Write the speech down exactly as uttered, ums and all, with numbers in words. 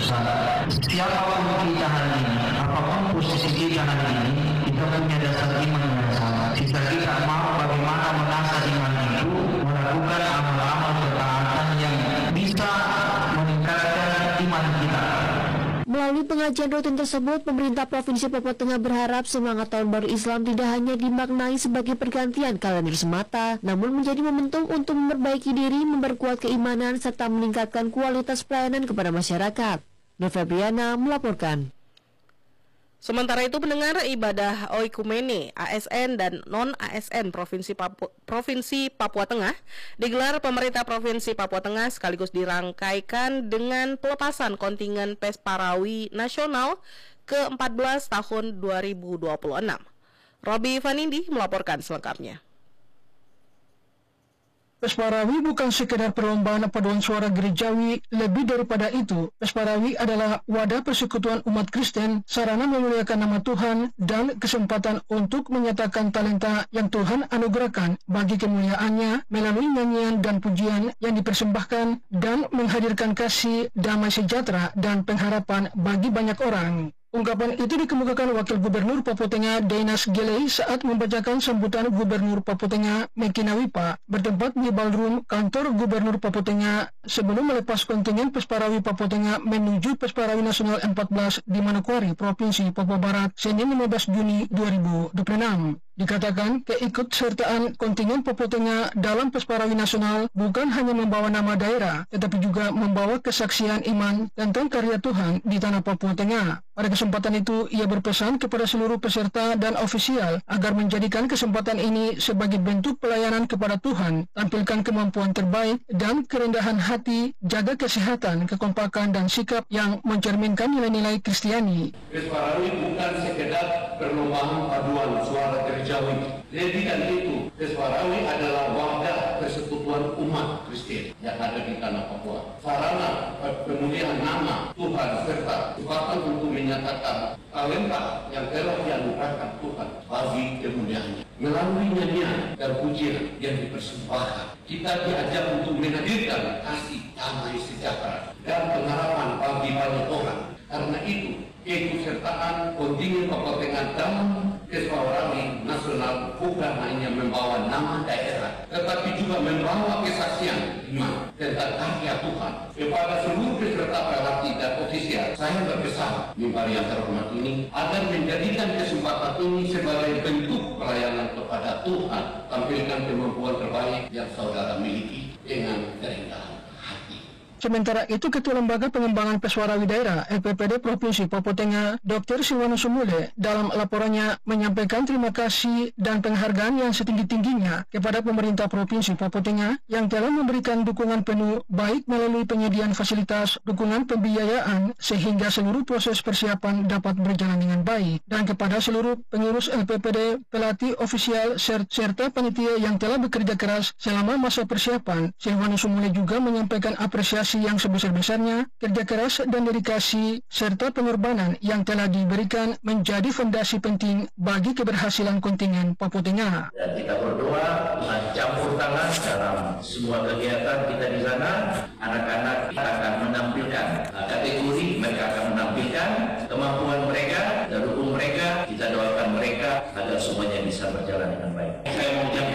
Ustaz, siapapun kita hari ini, apapun posisi kita hari ini, kita punya dasar iman yang sama. Jika kita mau bagaimana mengasah iman itu, melakukan amal-amal ketaatan yang bisa meningkatkan iman kita. Melalui pengajian rutin tersebut, pemerintah Provinsi Papua Tengah berharap semangat Tahun Baru Islam tidak hanya dimaknai sebagai pergantian kalender semata, namun menjadi momentum untuk memperbaiki diri, memperkuat keimanan, serta meningkatkan kualitas pelayanan kepada masyarakat. Nur Febriana melaporkan. Sementara itu, pendengar ibadah Oikumene A S N dan non-A S N Provinsi Papua, Provinsi Papua Tengah digelar pemerintah Provinsi Papua Tengah sekaligus dirangkaikan dengan pelepasan kontingen Pesparawi Nasional ke empat belas tahun dua ribu dua puluh enam. Robi Vanindi melaporkan selengkapnya. Pesparawi bukan sekedar perlombaan paduan suara gerejawi, lebih daripada itu, Pesparawi adalah wadah persekutuan umat Kristen, sarana memuliakan nama Tuhan, dan kesempatan untuk menyatakan talenta yang Tuhan anugerahkan bagi kemuliaannya melalui nyanyian dan pujian yang dipersembahkan dan menghadirkan kasih, damai sejahtera, dan pengharapan bagi banyak orang. Ungkapan itu dikemukakan Wakil Gubernur Papua Tengah Dainas Gelei saat membacakan sambutan Gubernur Papua Tengah Mekina Wipa bertempat di ballroom kantor Gubernur Papua Tengah sebelum melepas kontingen Pesparawi Papua Tengah menuju Pesparawi Nasional empat belas di Manokwari, Provinsi Papua Barat, Senin lima belas Juni dua ribu dua puluh enam. Dikatakan keikutsertaan kontingen Papua Tengah dalam Pesparawi Nasional bukan hanya membawa nama daerah, tetapi juga membawa kesaksian iman tentang karya Tuhan di tanah Papua Tengah. Pada kesempatan itu, ia berpesan kepada seluruh peserta dan ofisial agar menjadikan kesempatan ini sebagai bentuk pelayanan kepada Tuhan, tampilkan kemampuan terbaik dan kerendahan hati, jaga kesehatan, kekompakan, dan sikap yang mencerminkan nilai-nilai Kristiani. Pesparawi bukan sekedar perlombaan paduan suara gerejawi. Lebih dari itu, Pesparawi adalah wadah persekutuan umat Kristen yang ada di tanah Papua. Sarana pemulihan nama Tuhan serta kesempatan untuk menyatakan talenta yang telah dianugerahkan Tuhan bagi kemuliaannya. Melalui nyanyian dan pujian yang dipersembahkan, kita diajak untuk menghadirkan kasih, damai sejahtera, dan pengharapan bagi banyak orang. Karena itu, keikutsertaan kontingen Papua Tengah dalam Pesparawi Nasional bukan hanya membawa nama daerah, tetapi juga membawa kesaksian iman tentang karya Tuhan. Kepada seluruh peserta pelatih dan ofisial, saya berpesan mimbar yang terhormat ini agar menjadikan kesempatan ini sebagai bentuk pelayanan kepada Tuhan, tampilkan kemampuan terbaik yang saudara miliki dengan kerendahan. Sementara itu, Ketua Lembaga Pengembangan Pesparawi Daerah L P P D Provinsi Papua Tengah, Doktor Silwanus Sumule, dalam laporannya menyampaikan terima kasih dan penghargaan yang setinggi-tingginya kepada pemerintah Provinsi Papua Tengah yang telah memberikan dukungan penuh baik melalui penyediaan fasilitas, dukungan pembiayaan, sehingga seluruh proses persiapan dapat berjalan dengan baik, dan kepada seluruh pengurus L P P D, pelatih ofisial, serta panitia yang telah bekerja keras selama masa persiapan. Silwanus Sumule juga menyampaikan apresiasi yang sebesar-besarnya, kerja keras dan dedikasi, serta pengorbanan yang telah diberikan menjadi fondasi penting bagi keberhasilan kontingen Papua Tengah. Dan kita berdoa Tuhan campur tangan dalam semua kegiatan kita di sana. Anak-anak akan menampilkan kategori, mereka akan menampilkan kemampuan